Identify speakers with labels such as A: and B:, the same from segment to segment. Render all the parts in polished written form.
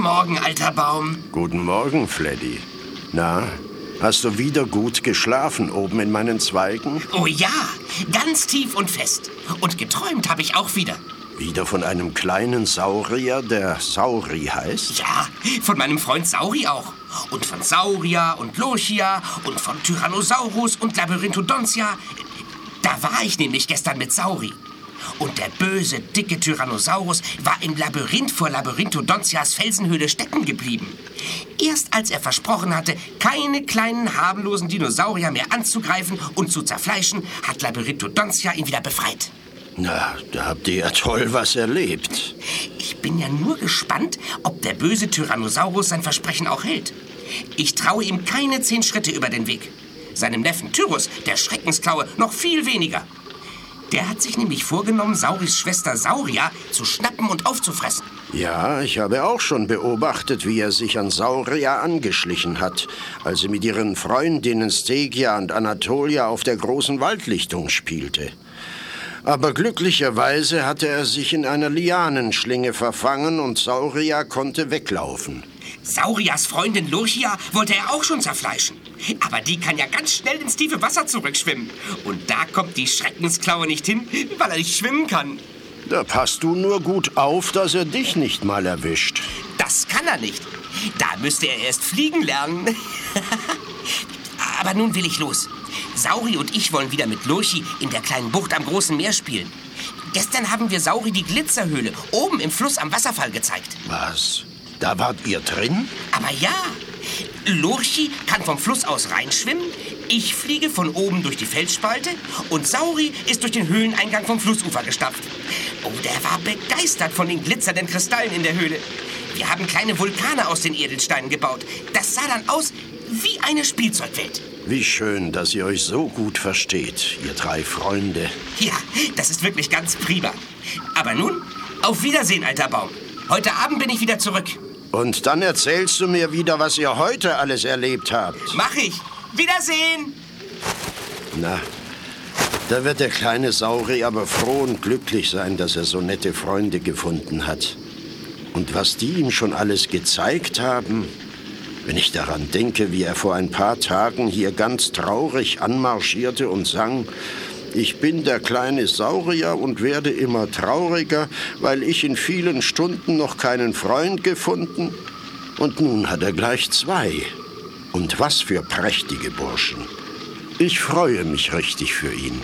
A: Morgen, alter Baum.
B: Guten Morgen, Fleddy. Na, hast du wieder gut geschlafen oben in meinen Zweigen?
A: Oh ja, ganz tief und fest. Und geträumt habe ich auch wieder.
B: Wieder von einem kleinen Saurier, der Sauri heißt?
A: Ja, von meinem Freund Sauri auch. Und von Sauria und Lurchia und von Tyrannosaurus und Labyrinthodontia. Da war ich nämlich gestern mit Sauri. Und der böse, dicke Tyrannosaurus war im Labyrinth vor Labyrinthodontias Felsenhöhle stecken geblieben. Erst als er versprochen hatte, keine kleinen, harmlosen Dinosaurier mehr anzugreifen und zu zerfleischen, hat Labyrinthodontia ihn wieder befreit.
B: Na, da habt ihr ja toll was erlebt.
A: Ich bin ja nur gespannt, ob der böse Tyrannosaurus sein Versprechen auch hält. Ich traue ihm keine 10 Schritte über den Weg. Seinem Neffen Tyrus, der Schreckensklaue, noch viel weniger. Der hat sich nämlich vorgenommen, Sauris Schwester Sauria zu schnappen und aufzufressen.
B: Ja, ich habe auch schon beobachtet, wie er sich an Sauria angeschlichen hat, als er mit ihren Freundinnen Stegia und Anatolia auf der großen Waldlichtung spielte. Aber glücklicherweise hatte er sich in einer Lianenschlinge verfangen und Sauria konnte weglaufen.
A: Saurias Freundin Lurchia wollte er auch schon zerfleischen. Aber die kann ja ganz schnell ins tiefe Wasser zurückschwimmen. Und da kommt die Schreckensklaue nicht hin, weil er nicht schwimmen kann.
B: Da passt du nur gut auf, dass er dich nicht mal erwischt.
A: Das kann er nicht. Da müsste er erst fliegen lernen. Aber nun will ich los. Sauri und ich wollen wieder mit Lurchi in der kleinen Bucht am großen Meer spielen. Gestern haben wir Sauri die Glitzerhöhle oben im Fluss am Wasserfall gezeigt.
B: Was? Da wart ihr drin?
A: Aber ja, Lurchi kann vom Fluss aus reinschwimmen, ich fliege von oben durch die Felsspalte und Sauri ist durch den Höhleneingang vom Flussufer gestapft. Oh, der war begeistert von den glitzernden Kristallen in der Höhle. Wir haben kleine Vulkane aus den Edelsteinen gebaut. Das sah dann aus wie eine Spielzeugwelt.
B: Wie schön, dass ihr euch so gut versteht, ihr 3 Freunde.
A: Ja, das ist wirklich ganz prima. Aber nun, auf Wiedersehen, alter Baum. Heute Abend bin ich wieder zurück.
B: Und dann erzählst du mir wieder, was ihr heute alles erlebt habt.
A: Mach ich. Wiedersehen.
B: Na, da wird der kleine Sauri aber froh und glücklich sein, dass er so nette Freunde gefunden hat. Und was die ihm schon alles gezeigt haben, wenn ich daran denke, wie er vor ein paar Tagen hier ganz traurig anmarschierte und sang: Ich bin der kleine Saurier und werde immer trauriger, weil ich in vielen Stunden noch keinen Freund gefunden. Und nun hat er gleich 2. Und was für prächtige Burschen. Ich freue mich richtig für ihn.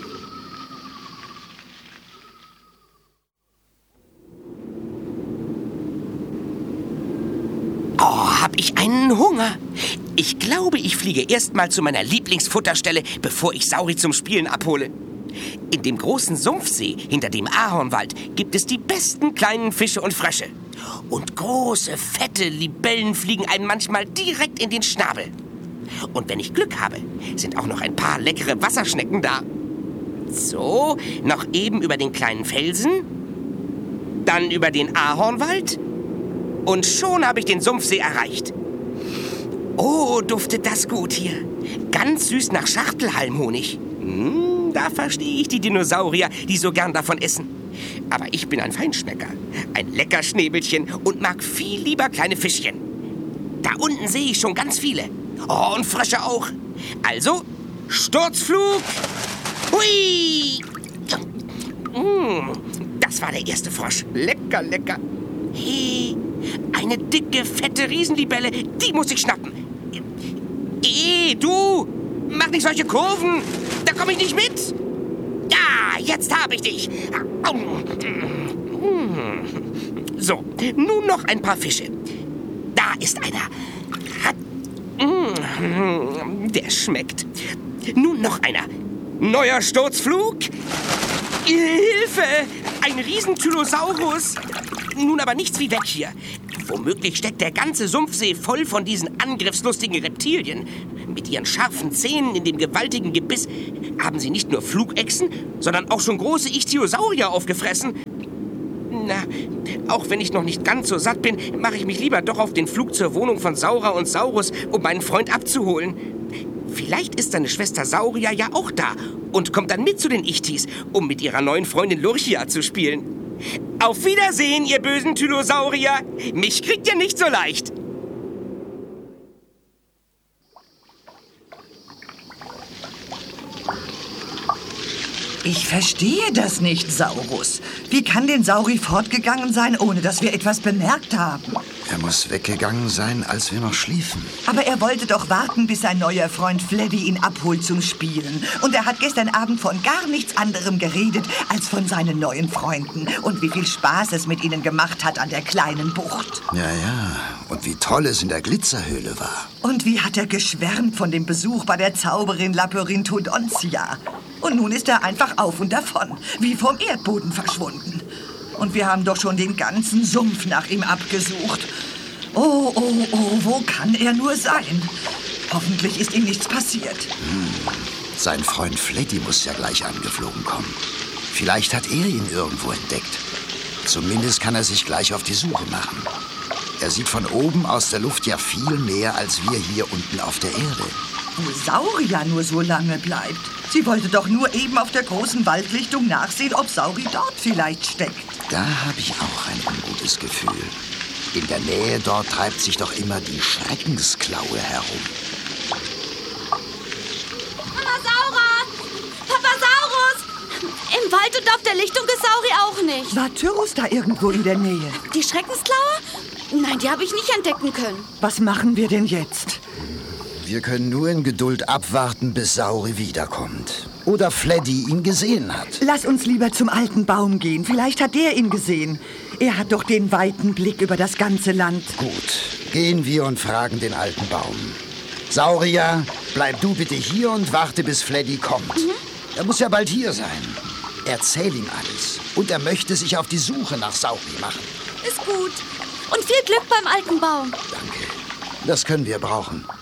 A: Oh, hab ich einen Hunger. Ich glaube, ich fliege erst mal zu meiner Lieblingsfutterstelle, bevor ich Sauri zum Spielen abhole. In dem großen Sumpfsee hinter dem Ahornwald gibt es die besten kleinen Fische und Frösche. Und große, fette Libellen fliegen einem manchmal direkt in den Schnabel. Und wenn ich Glück habe, sind auch noch ein paar leckere Wasserschnecken da. So, noch eben über den kleinen Felsen, dann über den Ahornwald und schon habe ich den Sumpfsee erreicht. Oh, duftet das gut hier. Ganz süß nach Schachtelhalmhonig. Da verstehe ich die Dinosaurier, die so gern davon essen. Aber ich bin ein Feinschmecker, ein Leckerschnäbelchen und mag viel lieber kleine Fischchen. Da unten sehe ich schon ganz viele. Oh, und Frösche auch. Also, Sturzflug. Hui! Das war der erste Frosch. Lecker, lecker. Hey, eine dicke, fette Riesenlibelle. Die muss ich schnappen. Du! Mach nicht solche Kurven. Da komme ich nicht mit. Ja, jetzt habe ich dich. So, nun noch ein paar Fische. Da ist einer. Der schmeckt. Nun noch einer. Neuer Sturzflug. Hilfe! Ein Riesentylosaurus. Nun aber nichts wie weg hier. Womöglich steckt der ganze Sumpfsee voll von diesen angriffslustigen Reptilien. Mit ihren scharfen Zähnen in dem gewaltigen Gebiss haben sie nicht nur Flugechsen, sondern auch schon große Ichthyosaurier aufgefressen. Na, auch wenn ich noch nicht ganz so satt bin, mache ich mich lieber doch auf den Flug zur Wohnung von Saura und Saurus, um meinen Freund abzuholen. Vielleicht ist seine Schwester Sauria ja auch da und kommt dann mit zu den Ichthys, um mit ihrer neuen Freundin Lurchia zu spielen. Auf Wiedersehen, ihr bösen Tylosaurier. Mich kriegt ihr nicht so leicht.
C: Ich verstehe das nicht, Saurus. Wie kann denn Sauri fortgegangen sein, ohne dass wir etwas bemerkt haben?
D: Er muss weggegangen sein, als wir noch schliefen.
C: Aber er wollte doch warten, bis sein neuer Freund Fleddy ihn abholt zum Spielen. Und er hat gestern Abend von gar nichts anderem geredet, als von seinen neuen Freunden. Und wie viel Spaß es mit ihnen gemacht hat an der kleinen Bucht.
D: Ja. Und wie toll es in der Glitzerhöhle war.
C: Und wie hat er geschwärmt von dem Besuch bei der Zauberin Labyrinthodontia. Und nun ist er einfach auf und davon, wie vom Erdboden verschwunden. Und wir haben doch schon den ganzen Sumpf nach ihm abgesucht. Oh, wo kann er nur sein? Hoffentlich ist ihm nichts passiert.
D: Sein Freund Fleddy muss ja gleich angeflogen kommen. Vielleicht hat er ihn irgendwo entdeckt. Zumindest kann er sich gleich auf die Suche machen. Er sieht von oben aus der Luft ja viel mehr als wir hier unten auf der Erde.
C: Wo Sauri ja nur so lange bleibt. Sie wollte doch nur eben auf der großen Waldlichtung nachsehen, ob Sauri dort vielleicht steckt.
D: Da habe ich auch ein ungutes Gefühl. In der Nähe dort treibt sich doch immer die Schreckensklaue herum.
E: Papasaurus! Im Wald und auf der Lichtung ist Sauri auch nicht.
C: War Tyrus da irgendwo in der Nähe?
E: Die Schreckensklaue? Nein, die habe ich nicht entdecken können.
C: Was machen wir denn jetzt?
D: Wir können nur in Geduld abwarten, bis Sauri wiederkommt. Oder Fleddy ihn gesehen hat.
C: Lass uns lieber zum alten Baum gehen. Vielleicht hat der ihn gesehen. Er hat doch den weiten Blick über das ganze Land.
D: Gut, gehen wir und fragen den alten Baum. Saurier, bleib du bitte hier und warte, bis Fleddy kommt. Er muss ja bald hier sein. Erzähl ihm alles. Und er möchte sich auf die Suche nach Sauri machen.
E: Ist gut. Und viel Glück beim alten Baum.
D: Danke. Das können wir brauchen.